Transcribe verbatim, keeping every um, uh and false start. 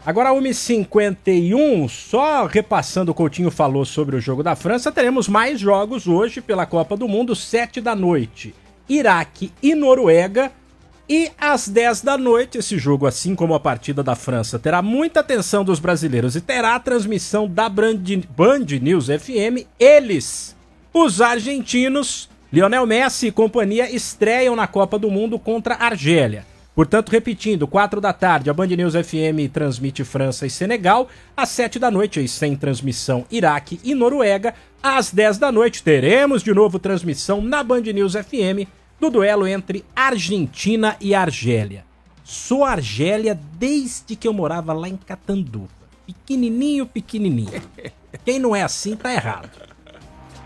Agora, uma e cinquenta e um, só repassando, o Coutinho falou sobre o jogo da França, teremos mais jogos hoje pela Copa do Mundo, sete da noite, Iraque e Noruega, e às dez da noite, esse jogo, assim como a partida da França, terá muita atenção dos brasileiros e terá a transmissão da Band, Band News F M, eles, os argentinos, Lionel Messi e companhia, estreiam na Copa do Mundo contra a Argélia. Portanto, repetindo, quatro da tarde, a Band News F M transmite França e Senegal. Às sete da noite, aí sem transmissão, Iraque e Noruega. Às dez da noite, teremos de novo transmissão na Band News F M do duelo entre Argentina e Argélia. Sou Argélia desde que eu morava lá em Catanduva. Pequenininho, pequenininho. Quem não é assim tá errado.